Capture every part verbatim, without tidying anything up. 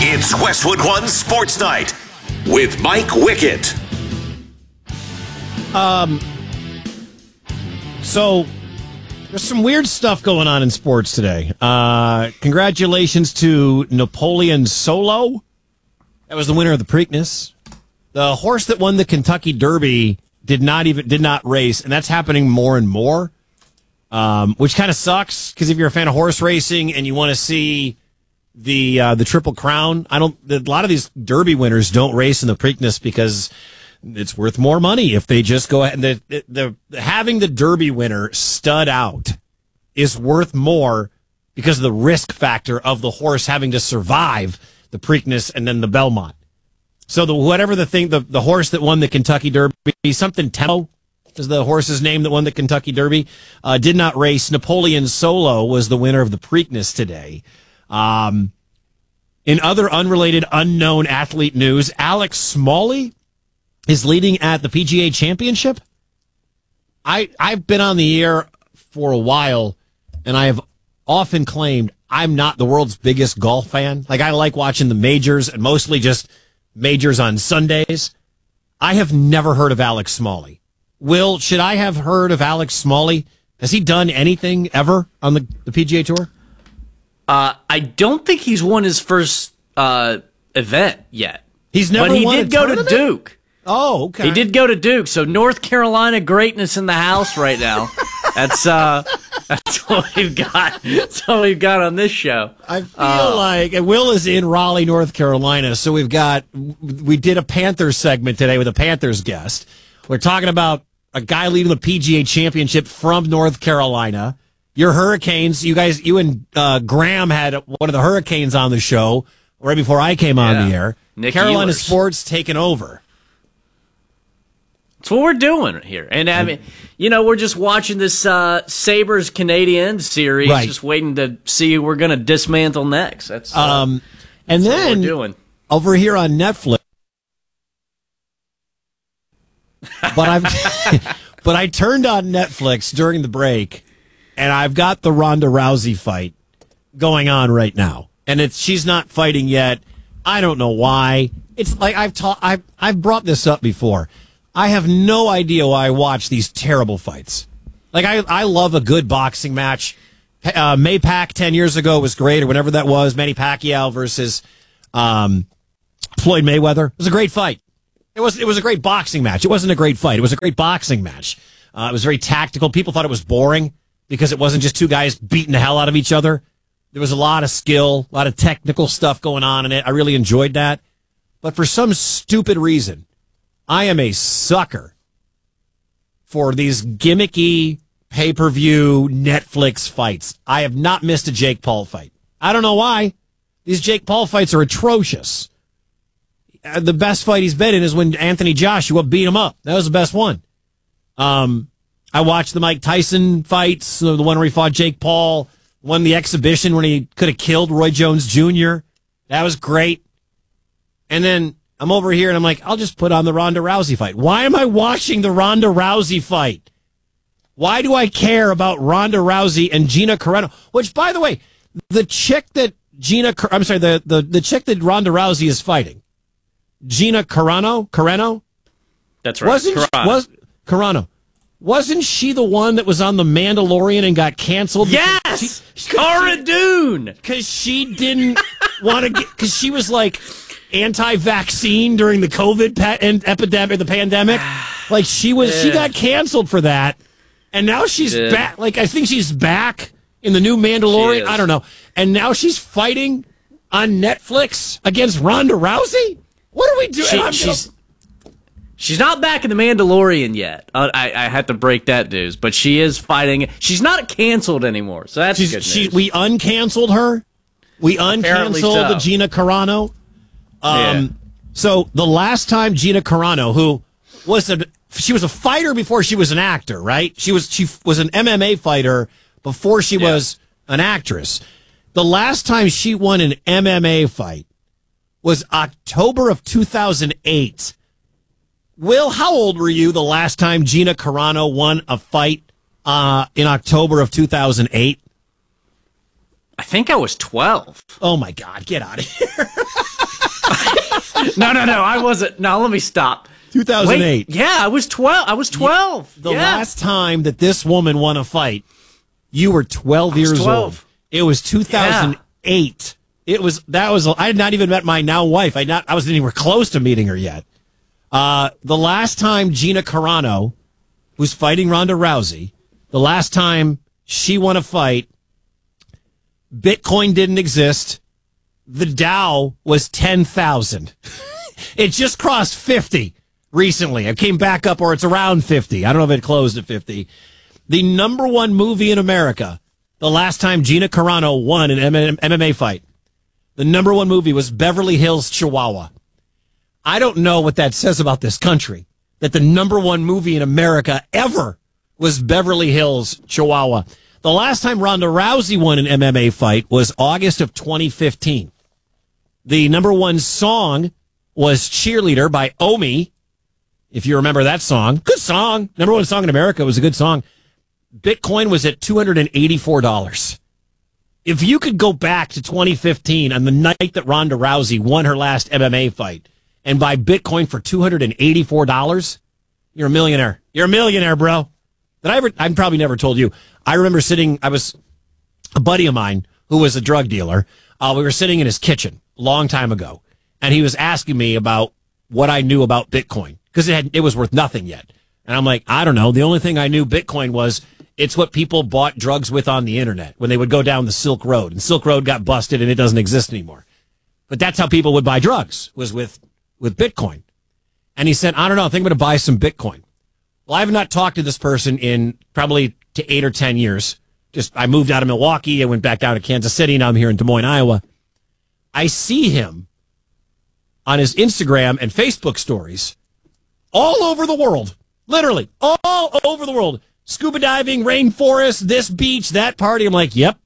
It's Westwood One Sports Night with Mike Wickett. Um, so there's some weird stuff going on in sports today. Uh, congratulations to Napoleon Solo. That was the winner of the Preakness. The horse that won the Kentucky Derby did not even did not race, and that's happening more and more. Um, which kind of sucks because if you're a fan of horse racing and you want to see the uh, the Triple Crown, I don't. A lot of these Derby winners don't race in the Preakness because it's worth more money if they just go ahead. The, the, the having the Derby winner stud out is worth more because of the risk factor of the horse having to survive the Preakness and then the Belmont. So the whatever the thing, the, the horse that won the Kentucky Derby, something Tempo is the horse's name that won the Kentucky Derby, uh, did not race. Napoleon Solo was the winner of the Preakness today. Um, in other unrelated, unknown athlete news, Alex Smalley is leading at the P G A Championship. I, I've been on the air for a while, and I have often claimed I'm not the world's biggest golf fan. Like, I like watching the majors, and mostly just majors on Sundays. I have never heard of Alex Smalley. Will, should I have heard of Alex Smalley? Has he done anything ever on the, the P G A Tour? Uh, I don't think he's won his first uh, event yet. He's never But he won did a go tournament? to Duke. Oh, okay. He did go to Duke, so North Carolina greatness in the house right now. That's uh, that's what we've got. That's what we've got on this show. I feel Uh, like and Will is in Raleigh, North Carolina, so we've got we did a Panthers segment today with a Panthers guest. We're talking about a guy leading the P G A Championship from North Carolina. Your Hurricanes, you guys, you and uh, Graham had one of the Hurricanes on the show right before I came on Yeah. the air. Nick Carolina Ehlers. sports taking over. That's what we're doing here. And I mean, you know, we're just watching this uh, Sabres Canadiens series, Right. just waiting to see who we're going to dismantle next. That's uh, Um, and that's what then we're doing. over here on Netflix, but I've but I turned on Netflix during the break, and I've got the Ronda Rousey fight going on right now, and it's she's not fighting yet. I don't know why. It's like I've taught I've I've brought this up before. I have no idea why I watch these terrible fights. Like I I love a good boxing match. Uh, Maypac ten years ago was great, or whenever that was. Manny Pacquiao versus um, Floyd Mayweather. It was a great fight. It was it was a great boxing match. It wasn't a great fight. It was a great boxing match. Uh, it was very tactical. People thought it was boring because it wasn't just two guys beating the hell out of each other. There was a lot of skill, a lot of technical stuff going on in it. I really enjoyed that. But for some stupid reason, I am a sucker for these gimmicky pay-per-view Netflix fights. I have not missed a Jake Paul fight. I don't know why. These Jake Paul fights are atrocious. Uh, the best fight he's been in is when Anthony Joshua beat him up. That was the best one. Um, I watched the Mike Tyson fights, the one where he fought Jake Paul, won the exhibition when he could have killed Roy Jones Junior That was great. And then I'm over here and I'm like, I'll just put on the Ronda Rousey fight. Why am I watching the Ronda Rousey fight? Why do I care about Ronda Rousey and Gina Carano? Which, by the way, the chick that Gina, I'm sorry, the, the, the chick that Ronda Rousey is fighting, Gina Carano, Carano? That's right. Wasn't Carano. was Carano? Wasn't she the one that was on The Mandalorian and got canceled? Yes, She- Cara Dune. Because she didn't want to get, because she was like anti-vaccine during the COVID pa- and epidemic, the pandemic. Like she was, she Yeah. got canceled for that, and now she's Yeah. back. Like I think she's back in the new She Mandalorian. is. I don't know, and now she's fighting on Netflix against Ronda Rousey. What are we doing? She, I'm- she's she's not back in the Mandalorian yet. Uh, I I had to break that news, but she is fighting. She's not canceled anymore, so that's she's, good she, news. we uncanceled her. We Apparently uncanceled so. the Gina Carano. Um, Yeah. So the last time Gina Carano, who was a she was a fighter before she was an actor, right? She was she was an M M A fighter before she Yeah. was an actress. The last time she won an M M A fight was October of two thousand eight. Will, how old were you the last time Gina Carano won a fight uh, in October of two thousand eight? I think I was twelve. Oh, my God. Get out of here. No, no, no. I wasn't. No, let me stop. two thousand eight. Wait, yeah, I was twelve. I was twelve. The yeah. last time that this woman won a fight, you were twelve years twelve. old. It was two thousand eight. Yeah. It was that was I had not even met my now wife. I not I wasn't anywhere close to meeting her yet. Uh, the last time Gina Carano, who's fighting Ronda Rousey, the last time she won a fight, Bitcoin didn't exist. The Dow was ten thousand. It just crossed fifty recently. It came back up, or it's around fifty. I don't know if it closed at fifty. The number one movie in America, the last time Gina Carano won an M M A fight, the number one movie was Beverly Hills Chihuahua. I don't know what that says about this country, that the number one movie in America ever was Beverly Hills Chihuahua. The last time Ronda Rousey won an M M A fight was August of twenty fifteen. The number one song was Cheerleader by Omi. If you remember that song, good song. Number one song in America. It was a good song. Bitcoin was at two hundred eighty-four dollars. If you could go back to twenty fifteen on the night that Ronda Rousey won her last M M A fight and buy Bitcoin for two hundred eighty-four dollars, you're a millionaire. You're a millionaire, bro. Did I ever, I've probably never told you. I remember sitting, I was a buddy of mine who was a drug dealer. Uh, we were sitting in his kitchen a long time ago, and he was asking me about what I knew about Bitcoin because it had, it was worth nothing yet. And I'm like, I don't know. The only thing I knew Bitcoin was it's what people bought drugs with on the internet when they would go down the Silk Road, and Silk Road got busted and it doesn't exist anymore. But that's how people would buy drugs, was with, with Bitcoin. And he said, I don't know, I think I'm going to buy some Bitcoin. Well, I have not talked to this person in probably to eight or ten years. Just, I moved out of Milwaukee. I went back down to Kansas City. Now I'm here in Des Moines, Iowa. I see him on his Instagram and Facebook stories all over the world. Literally, all over the world. Scuba diving, rainforest, this beach, that party. I'm like, yep.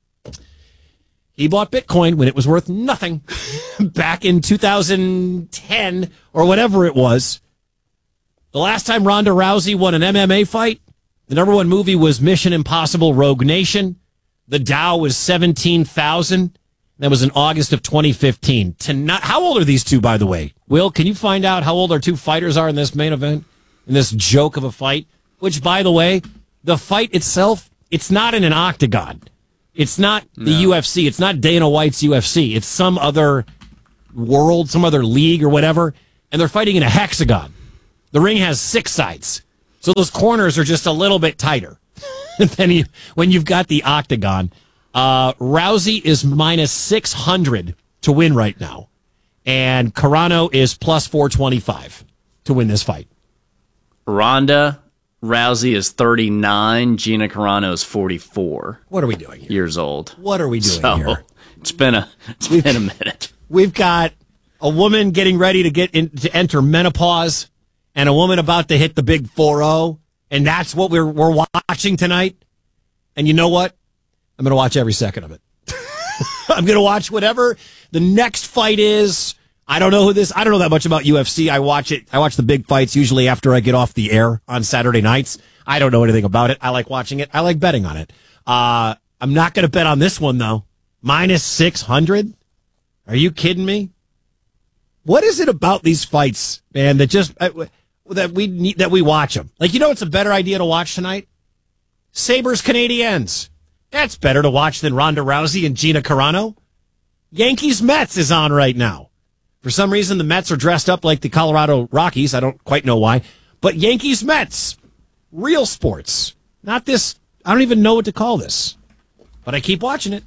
He bought Bitcoin when it was worth nothing back in two thousand ten or whatever it was. The last time Ronda Rousey won an M M A fight, the number one movie was Mission Impossible Rogue Nation. The Dow was seventeen thousand. That was in August of twenty fifteen. Tonight, how old are these two, by the way? Will, can you find out how old our two fighters are in this main event? In this joke of a fight? Which, by the way, the fight itself, it's not in an octagon. It's not the no. U F C. It's not Dana White's U F C. It's some other world, some other league or whatever. And they're fighting in a hexagon. The ring has six sides. So those corners are just a little bit tighter than you, when you've got the octagon. Uh, Rousey is minus six hundred to win right now. And Carano is plus four twenty-five to win this fight. Ronda Rousey is thirty-nine. Gina Carano is forty-four. What are we doing here? Years old. What are we doing so, here? It's been a it's we've, been a minute. We've got a woman getting ready to get in, to enter menopause, and a woman about to hit the big four oh, and that's what we're we're watching tonight. And you know what? I'm going to watch every second of it. I'm going to watch whatever the next fight is. I don't know who this. I don't know that much about U F C. I watch it. I watch the big fights usually after I get off the air on Saturday nights. I don't know anything about it. I like watching it. I like betting on it. Uh, I'm not going to bet on this one though. Minus six hundred. Are you kidding me? What is it about these fights, man, that just uh, that we need, that we watch them? Like, you know, it's a better idea to watch tonight. Sabres Canadiens. That's better to watch than Ronda Rousey and Gina Carano. Yankees Mets is on right now. For some reason, the Mets are dressed up like the Colorado Rockies. I don't quite know why. But Yankees Mets. Real sports. Not this. I don't even know what to call this. But I keep watching it.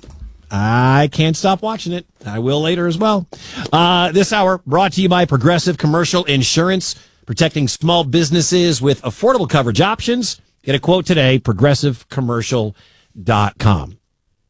I can't stop watching it. I will later as well. Uh, this hour brought to you by Progressive Commercial Insurance. Protecting small businesses with affordable coverage options. Get a quote today. Progressive Commercial Dot com.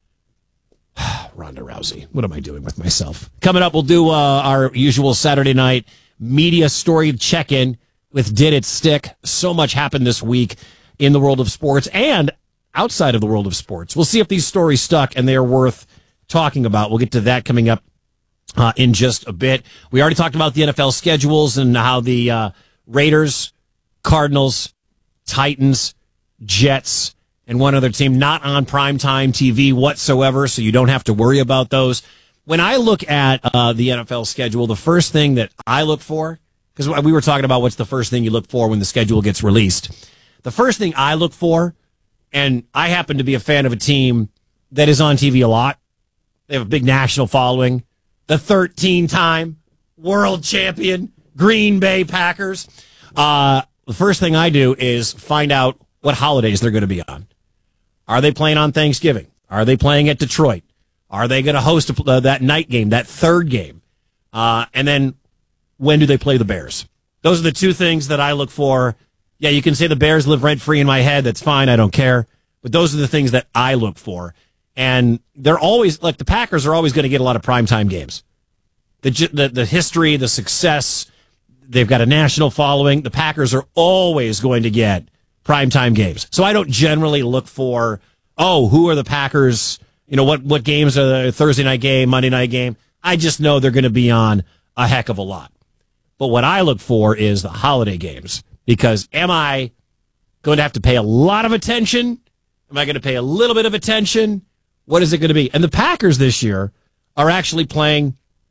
Ronda Rousey. What am I doing with myself? Coming up, we'll do uh, our usual Saturday night media story check-in with Did It Stick? So much happened this week in the world of sports and outside of the world of sports. We'll see if these stories stuck and they are worth talking about. We'll get to that coming up uh, in just a bit. We already talked about the N F L schedules and how the uh, Raiders, Cardinals, Titans, Jets, and one other team not on primetime T V whatsoever, so you don't have to worry about those. when I look at uh, the N F L schedule, the first thing that I look for, because we were talking about what's the first thing you look for when the schedule gets released. The first thing I look for, and I happen to be a fan of a team that is on T V a lot. They have a big national following. The thirteen-time world champion Green Bay Packers. Uh, the first thing I do is find out what holidays they're going to be on. Are they playing on Thanksgiving? Are they playing at Detroit? Are they going to host a, uh, that night game, that third game? Uh, and then when do they play the Bears? Those are the two things that I look for. Yeah, you can say the Bears live rent-free in my head. That's fine. I don't care. But those are the things that I look for. And they're always, like the Packers are always going to get a lot of primetime games. The, the, the history, the success, they've got a national following. The Packers are always going to get primetime games. So I don't generally look for, oh, who are the Packers? You know, what, what games are the Thursday night game, Monday night game? I just know they're going to be on a heck of a lot. But what I look for is the holiday games, because am I going to have to pay a lot of attention? Am I going to pay a little bit of attention? What is it going to be? And the Packers this year are actually playing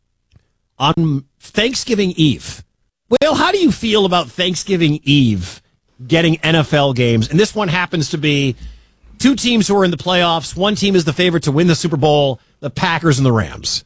on Thanksgiving Eve. Well, how do you feel about Thanksgiving Eve getting N F L games? And this one happens to be two teams who are in the playoffs. One team is the favorite to win the Super Bowl, the Packers and the Rams.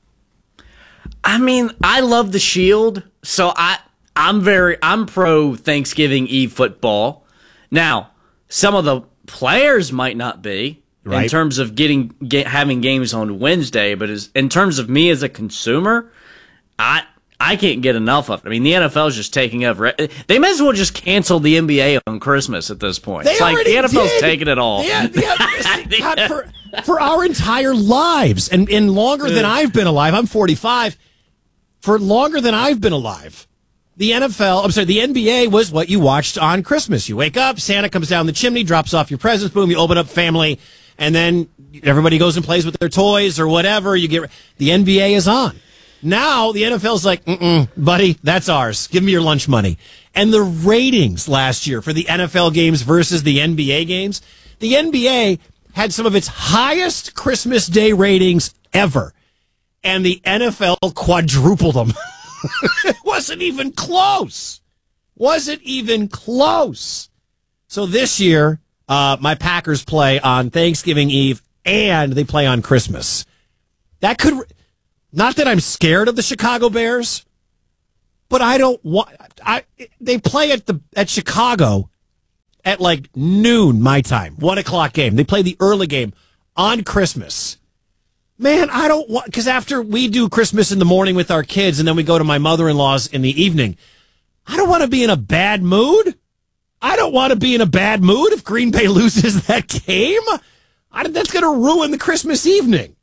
I mean, I love the Shield, so I I'm very I'm pro Thanksgiving Eve football. Now, some of the players might not be right. in terms of getting get, having games on Wednesday, but as, in terms of me as a consumer, I I can't get enough of it. I mean, the N F L is just taking over. They may as well just cancel the N B A on Christmas at this point. They it's like the N F L's did. taking it all. Yeah, yeah, God, for, for our entire lives, and, and longer than I've been alive, I'm forty-five, for longer than I've been alive, the N F L, I'm sorry, the N B A was what you watched on Christmas. You wake up, Santa comes down the chimney, drops off your presents, boom, you open up family, and then everybody goes and plays with their toys or whatever. You get the N B A is on. Now the N F L's like, mm-mm, buddy, that's ours. Give me your lunch money. And the ratings last year for the N F L games versus the N B A games, the N B A had some of its highest Christmas Day ratings ever. And the N F L quadrupled them. It wasn't even close. Wasn't even close. So this year, uh, my Packers play on Thanksgiving Eve and they play on Christmas. That could... Not that I'm scared of the Chicago Bears, but I don't want. I they play at the at Chicago at like noon my time, one o'clock game. They play the early game on Christmas. Man, I don't want because after we do Christmas in the morning with our kids, and then we go to my mother-in-law's in the evening. I don't want to be in a bad mood. I don't want to be in a bad mood if Green Bay loses that game. I, that's going to ruin the Christmas evening.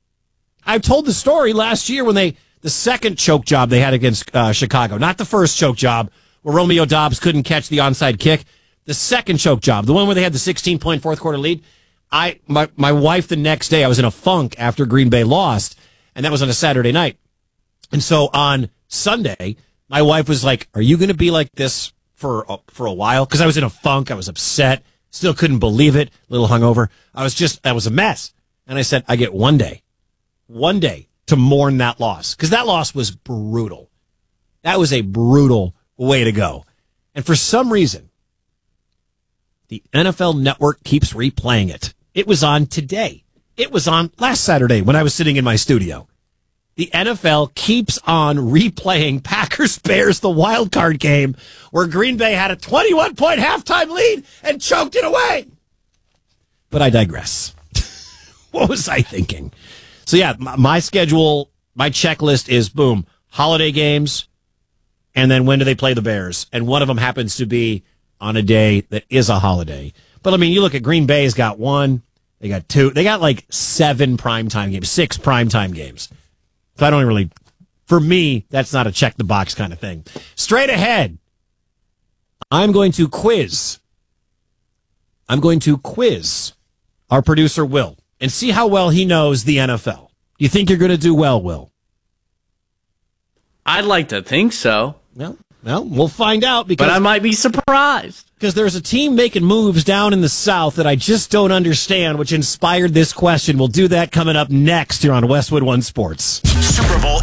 I told the story last year when they, the second choke job they had against uh, Chicago, not the first choke job where Romeo Doubs couldn't catch the onside kick. The second choke job, the one where they had the sixteen-point fourth quarter lead. I, my, my wife the next day, I was in a funk after Green Bay lost, and that was on a Saturday night. And so on Sunday, my wife was like, "Are you going to be like this for a, for a while?" Because I was in a funk, I was upset, still couldn't believe it, a little hungover. I was just, I was a mess. And I said, "I get one day." One day to mourn that loss, because that loss was brutal. That was a brutal way to go. And for some reason, the N F L Network keeps replaying it. It was on today. It was on last Saturday when I was sitting in my studio. The N F L keeps on replaying Packers-Bears, the wild card game, where Green Bay had a twenty-one point halftime lead and choked it away. But I digress. What was I thinking? So, yeah, my schedule, my checklist is, boom, holiday games, and then when do they play the Bears? And one of them happens to be on a day that is a holiday. But, I mean, you look at Green Bay's got one, they got two, they got like seven primetime games, six primetime games. So I don't really, for me, that's not a check-the-box kind of thing. Straight ahead, I'm going to quiz. I'm going to quiz our producer, Will, and see how well he knows the N F L. You think you're going to do well, Will? I'd like to think so. Well, Well, we'll find out because But I might be surprised. because there's a team making moves down in the South that I just don't understand, which inspired this question. We'll do that coming up next here on Westwood One Sports. Super Bowl